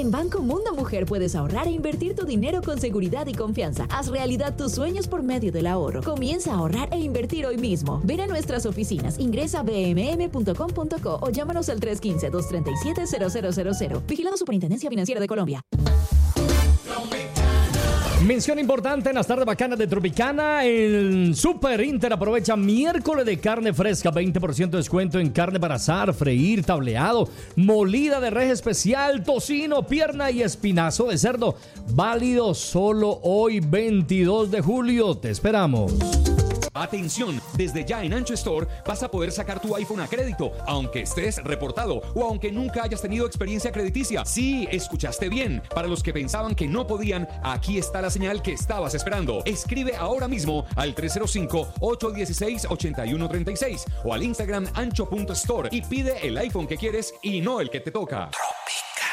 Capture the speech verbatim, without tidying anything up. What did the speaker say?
En Banco Mundo Mujer puedes ahorrar e invertir tu dinero con seguridad y confianza. Haz realidad tus sueños por medio del ahorro. Comienza a ahorrar e invertir hoy mismo. Ven a nuestras oficinas, ingresa a b m m punto com punto co o llámanos al tres uno cinco, dos tres siete, cero cero cero cero. Vigilado Superintendencia Financiera de Colombia. Mención importante en las tardes bacanas de Tropicana. El Super Inter aprovecha miércoles de carne fresca, veinte por ciento de descuento en carne para asar, freír, tableado, molida de res especial, tocino, pierna y espinazo de cerdo. Válido solo hoy, veintidós de julio. Te esperamos. Atención, desde ya en Ancho Store vas a poder sacar tu iPhone a crédito, aunque estés reportado o aunque nunca hayas tenido experiencia crediticia. Sí, escuchaste bien. Para los que pensaban que no podían, aquí está la señal que estabas esperando. Escribe ahora mismo al tres cero cinco, ocho uno seis, ocho uno tres seis o al Instagram ancho punto store y pide el iPhone que quieres y no el que te toca.